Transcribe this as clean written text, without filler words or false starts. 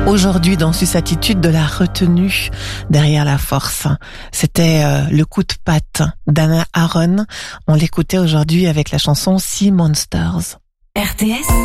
Aujourd'hui, dans Sus Attitude, de la retenue derrière la force. C'était le coup de patte d'Anna Aaron. On l'écoutait aujourd'hui avec la chanson Sea Monsters. RTS